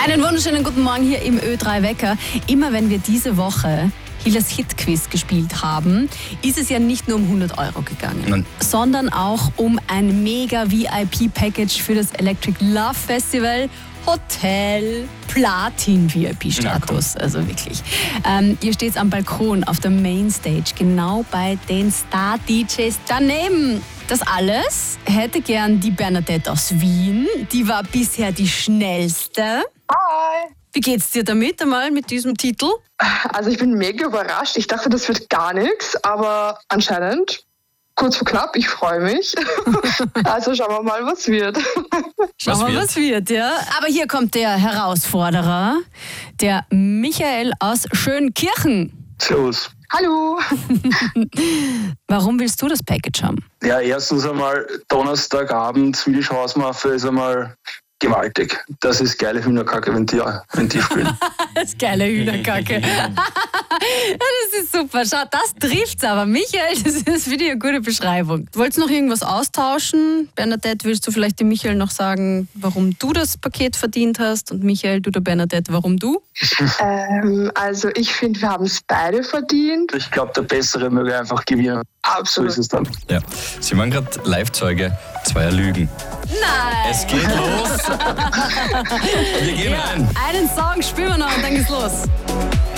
Einen wunderschönen guten Morgen hier im Ö3 Wecker. Immer wenn wir diese Woche Hilas Hit-Quiz gespielt haben, ist es ja nicht nur um 100 € gegangen, sondern auch um ein mega VIP-Package für das Electric Love Festival. Hotel, Platin-VIP-Status, also wirklich. Ihr steht am Balkon auf der Mainstage, genau bei den Star-DJs daneben. Das alles hätte gern die Bernadette aus Wien. Die war bisher die schnellste. Hi! Wie geht's dir damit einmal mit diesem Titel? Also ich bin mega überrascht. Ich dachte, das wird gar nichts, aber anscheinend kurz vor knapp. Ich freue mich. Also schauen wir mal, was wird. Schauen wir mal, was wird, ja. Aber hier kommt der Herausforderer, der Michael aus Schönkirchen. Servus. Hallo! Warum willst du das Package haben? Ja, erstens einmal Donnerstagabend Swedish House Mafia ist einmal gewaltig. Das ist geile Hühnerkacke, wenn die spielen. Das ist geile Hühnerkacke. Das ist super. Schau, das trifft's aber. Michael, das ist für dich eine gute Beschreibung. Wolltest du noch irgendwas austauschen? Bernadette, willst du vielleicht dem Michael noch sagen, warum du das Paket verdient hast? Und Michael, du der Bernadette, warum du? Also ich finde, wir haben es beide verdient. Ich glaube, der Bessere möge einfach gewinnen. Absolut. So ist es dann. Ja, Sie waren gerade Live-Zeuge zweier Lügen. Nein! Es geht los. Wir gehen rein. Einen Song spielen wir noch und dann geht's los.